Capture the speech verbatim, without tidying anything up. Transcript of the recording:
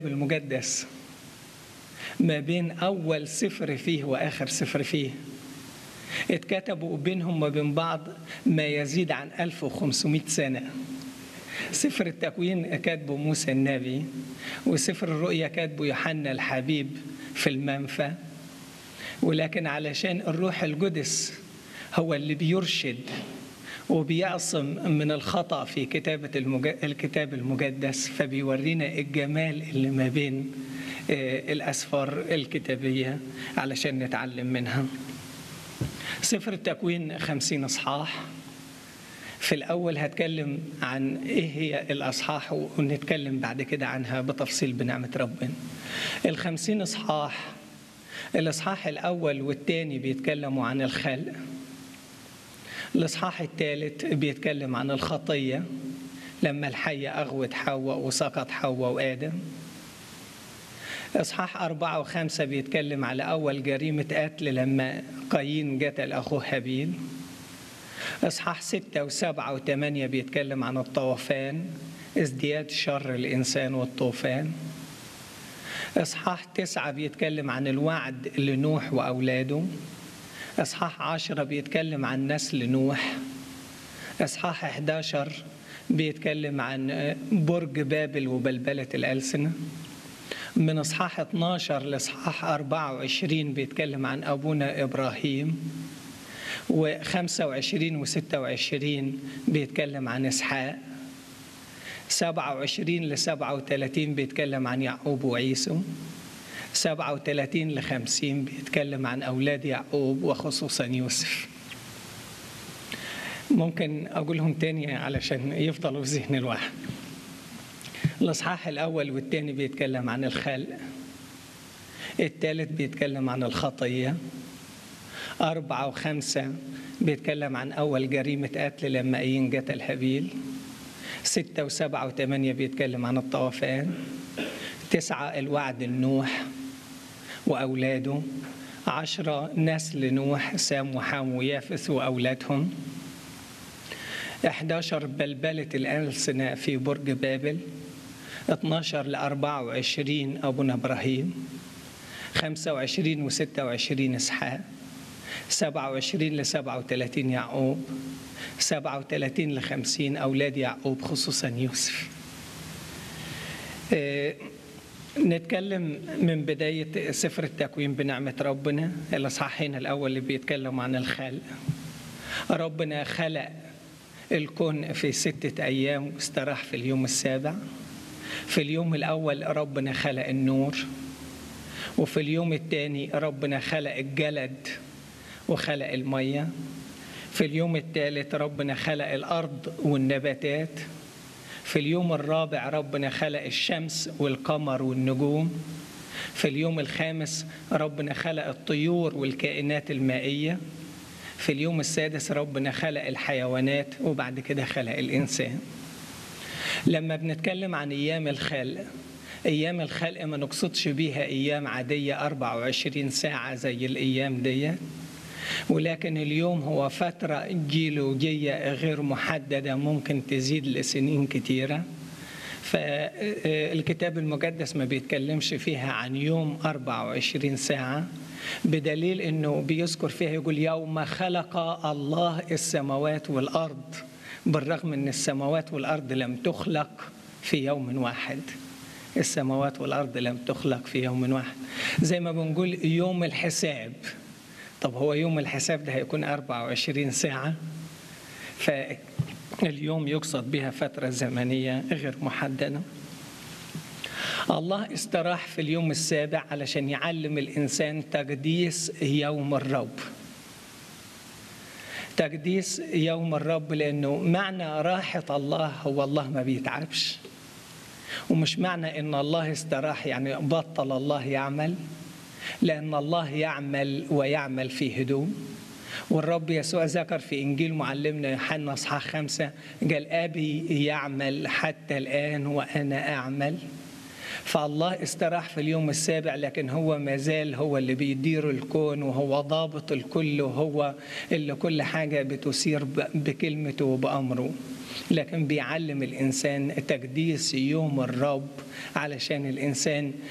المقدس ما بين أول سفر فيه وآخر سفر فيه اتكتبوا بينهم وبين بعض ما يزيد عن ألف وخمسمائة سنة. سفر التكوين كاتبه موسى النبي، وسفر الرؤيا كاتبه يوحنا الحبيب في المنفى. ولكن علشان الروح القدس هو اللي بيرشد وبيعصم من الخطأ في كتابة الكتاب المقدس، فبيورينا الجمال اللي ما بين الأسفار الكتابية علشان نتعلم منها. سفر التكوين خمسين إصحاح. في الأول هتكلم عن إيه هي الأصحاح ونتكلم بعد كده عنها بتفصيل بنعمة ربنا. الخمسين إصحاح، الإصحاح الأول والثاني بيتكلموا عن الخلق. الإصحاح الثالث بيتكلم عن الخطية لما الحية أغوت حواء وسقط حواء وآدم. إصحاح أربعة وخمسة بيتكلم على أول جريمة قتل لما قايين قتل أخوه هابيل. إصحاح ستة وسبعة وثمانية بيتكلم عن الطوفان، ازدياد شر الإنسان والطوفان. إصحاح تسعة بيتكلم عن الوعد لنوح وأولاده. إصحاح عشرة بيتكلم عن نسل نوح. إصحاح أحد عشر بيتكلم عن برج بابل وبلبلة الألسنة. من إصحاح اثني عشر لإصحاح أربعة وعشرين بيتكلم عن أبونا إبراهيم. وخمسة وعشرين وستة وعشرين بيتكلم عن إسحاق. سبعة وعشرين لسبعة وثلاثين بيتكلم عن يعقوب وعيسو. سبعة وثلاثين لخمسين بيتكلم عن أولاد يعقوب وخصوصا يوسف. ممكن أقولهم تاني علشان يفضلوا في ذهن الواحد. الإصحاح الأول والثاني بيتكلم عن الخلق. الثالث بيتكلم عن الخطية. أربعة وخمسة بيتكلم عن أول جريمة قتل لما قايين قتل هابيل. ستة وسبعة وثمانية بيتكلم عن الطوفان. تسعة الوعد لنوح وأولاده. عشرة نسل نوح سام وحام ويافث وأولادهم. أحد عشر بلبلة الألسنة في برج بابل. اثني عشر لأربعة وعشرين أبونا إبراهيم. خمسة وعشرين وستة وعشرين إسحاق. سبعة وعشرين لسبعة وثلاثين يعقوب. سبعة وثلاثين لخمسين أولاد يعقوب خصوصا يوسف. اه نتكلم من بداية سفر التكوين بنعمة ربنا. الإصحاحين الأول اللي بيتكلم عن الخلق. ربنا خلق الكون في ستة أيام واستراح في اليوم السابع. في اليوم الأول ربنا خلق النور، وفي اليوم الثاني ربنا خلق الجلد وخلق المية. في اليوم الثالث ربنا خلق الأرض والنباتات. في اليوم الرابع ربنا خلق الشمس والقمر والنجوم. في اليوم الخامس ربنا خلق الطيور والكائنات المائية. في اليوم السادس ربنا خلق الحيوانات، وبعد كده خلق الإنسان. لما بنتكلم عن أيام الخلق، أيام الخلق ما نقصدش بيها أيام عادية أربعة وعشرين ساعة زي الأيام دي، ولكن اليوم هو فترة جيولوجية غير محددة ممكن تزيد لسنين كتيرة. فالكتاب المقدس ما بيتكلمش فيها عن يوم أربعة وعشرين ساعة، بدليل أنه بيذكر فيها يقول يوم خلق الله السماوات والأرض، بالرغم أن السماوات والأرض لم تخلق في يوم واحد. السماوات والأرض لم تخلق في يوم واحد. زي ما بنقول يوم الحساب. طب هو يوم الحساب ده هيكون أربعة وعشرين ساعة؟ فاليوم يقصد بها فترة زمنية غير محددة. الله استراح في اليوم السابع علشان يعلم الإنسان تقديس يوم الرب. تقديس يوم الرب لأنه معنى راحة الله هو الله ما بيتعبش، ومش معنى إن الله استراح يعني بطل الله يعمل، لأن الله يعمل ويعمل في هدوء. والرب يسوع ذكر في إنجيل معلمنا يوحنا إصحاح خمسة قال أبي يعمل حتى الآن وأنا أعمل. فالله استراح في اليوم السابع، لكن هو ما زال هو اللي بيدير الكون، وهو ضابط الكل، وهو اللي كل حاجة بتسير بكلمته وبأمره. لكن بيعلم الإنسان تقديس يوم الرب علشان الإنسان